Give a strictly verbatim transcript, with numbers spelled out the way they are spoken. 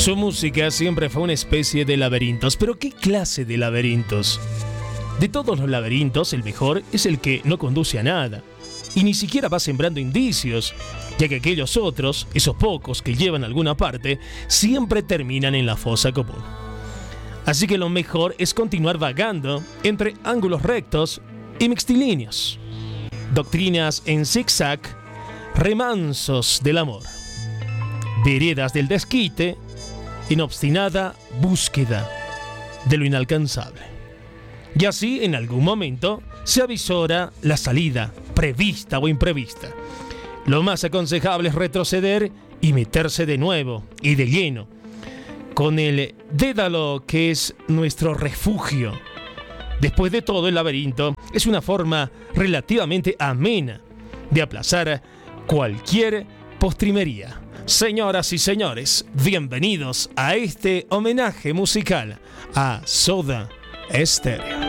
Su música siempre fue una especie de laberintos. ¿Pero qué clase de laberintos? De todos los laberintos, el mejor es el que no conduce a nada. Y ni siquiera va sembrando indicios, ya que aquellos otros, esos pocos que llevan a alguna parte, siempre terminan en la fosa común. Así que lo mejor es continuar vagando entre ángulos rectos y mixtilíneos. Doctrinas en zigzag, remansos del amor. Veredas del desquite, en obstinada búsqueda de lo inalcanzable. Y así, en algún momento, se avisora la salida, prevista o imprevista. Lo más aconsejable es retroceder y meterse de nuevo y de lleno con el dédalo que es nuestro refugio. Después de todo, el laberinto es una forma relativamente amena de aplazar cualquier postrimería. Señoras y señores, bienvenidos a este homenaje musical a Soda Stereo.